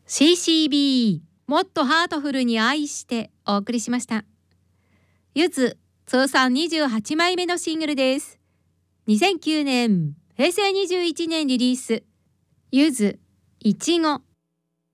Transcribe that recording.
CCB もっとハートフルに愛してお送りしました。ゆず通算28枚目のシングルです。2009年平成21年リリース、ゆずいちご。